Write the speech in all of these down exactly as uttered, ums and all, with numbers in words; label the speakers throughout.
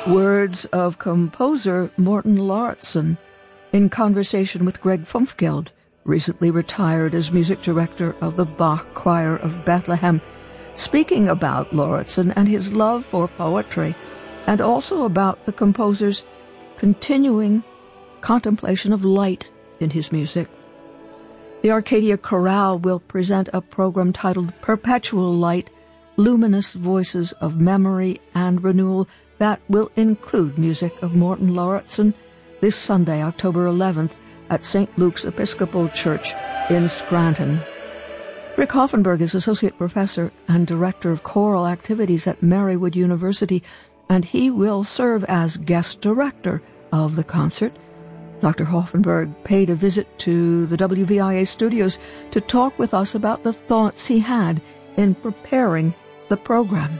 Speaker 1: Words of composer Morten Lauritsen in conversation with Greg Fumfgeld, recently retired as music director of the Bach Choir of Bethlehem, speaking about Lauritsen and his love for poetry, and also about the composer's continuing contemplation of light in his music. The Arcadia Chorale will present a program titled Perpetual Light, Luminous Voices of Memory and Renewal, that will include music of Morten Lauritsen this Sunday, October eleventh, at Saint Luke's Episcopal Church in Scranton. Rick Hoffenberg is Associate Professor and Director of Choral Activities at Marywood University, and he will serve as guest director of the concert. Doctor Hoffenberg paid a visit to the W V I A studios to talk with us about the thoughts he had in preparing the program.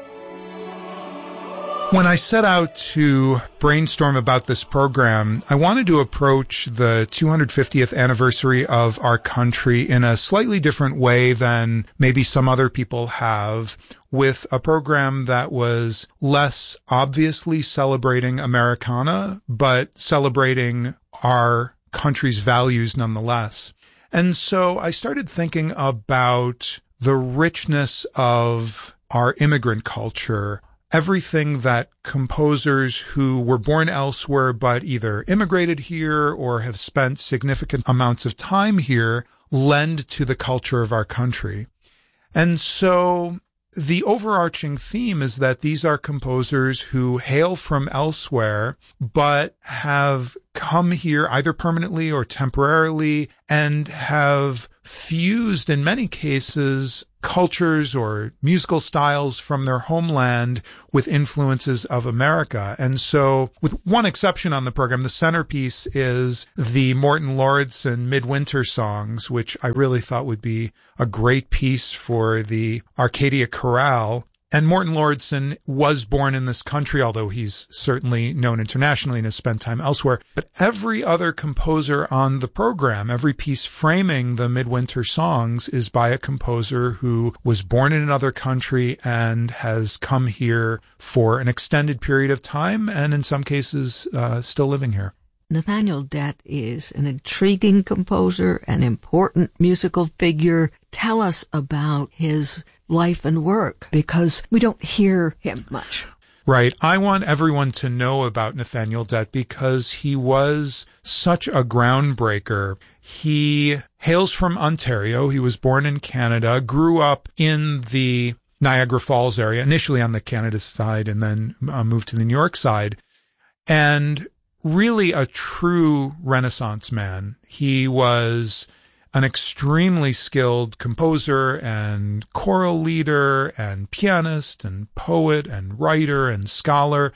Speaker 2: When I set out to brainstorm about this program, I wanted to approach the two hundred fiftieth anniversary of our country in a slightly different way than maybe some other people have, with a program that was less obviously celebrating Americana, but celebrating our country's values nonetheless. And so I started thinking about the richness of our immigrant culture, everything that composers who were born elsewhere but either immigrated here or have spent significant amounts of time here lend to the culture of our country. And so the overarching theme is that these are composers who hail from elsewhere but have come here either permanently or temporarily and have fused, in many cases, cultures or musical styles from their homeland with influences of America. And so, with one exception on the program, the centerpiece is the Morten Lauritsen Midwinter songs, which I really thought would be a great piece for the Arcadia Chorale. And Morten Lauritsen was born in this country, although he's certainly known internationally and has spent time elsewhere. But every other composer on the program, every piece framing the Midwinter songs, is by a composer who was born in another country and has come here for an extended period of time, and in some cases, uh, still living here.
Speaker 1: Nathaniel Dett is an intriguing composer, an important musical figure. Tell us about his life and work, because we don't hear him much.
Speaker 2: Right. I want everyone to know about Nathaniel Dett because he was such a groundbreaker. He hails from Ontario. He was born in Canada, grew up in the Niagara Falls area, initially on the Canada side, and then uh, moved to the New York side. And really a true Renaissance man. He was an extremely skilled composer and choral leader and pianist and poet and writer and scholar.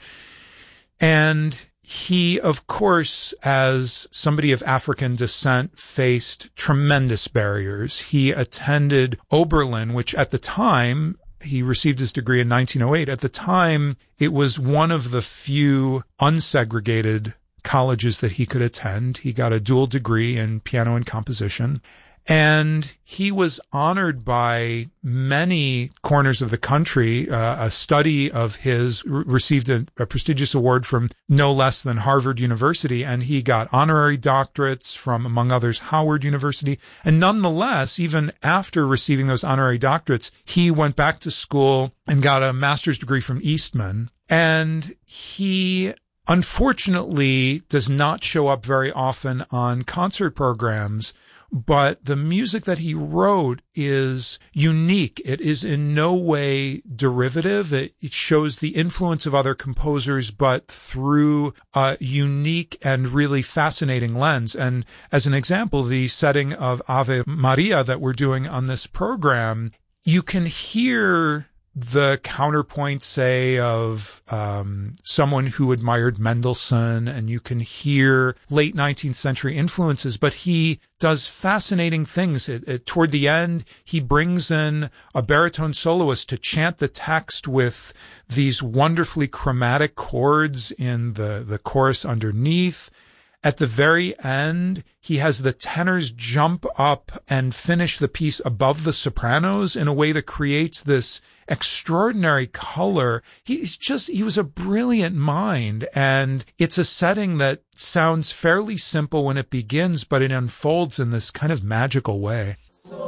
Speaker 2: And he, of course, as somebody of African descent, faced tremendous barriers. He attended Oberlin, which at the time, he received his degree in nineteen oh eight. At the time, it was one of the few unsegregated colleges that he could attend. He got a dual degree in piano and composition. And he was honored by many corners of the country. Uh, a study of his re- received a, a prestigious award from no less than Harvard University, and he got honorary doctorates from, among others, Howard University. And nonetheless, even after receiving those honorary doctorates, he went back to school and got a master's degree from Eastman. And he unfortunately does not show up very often on concert programs, but the music that he wrote is unique. It is in no way derivative. It, it shows the influence of other composers, but through a unique and really fascinating lens. And as an example, the setting of Ave Maria that we're doing on this program, you can hear the counterpoint, say, of um, someone who admired Mendelssohn, and you can hear late nineteenth century influences, but he does fascinating things. It, it, toward the end, he brings in a baritone soloist to chant the text with these wonderfully chromatic chords in the, the chorus underneath. At the very end, he has the tenors jump up and finish the piece above the sopranos in a way that creates this extraordinary color. He's just, he was a brilliant mind, and it's a setting that sounds fairly simple when it begins, but it unfolds in this kind of magical way.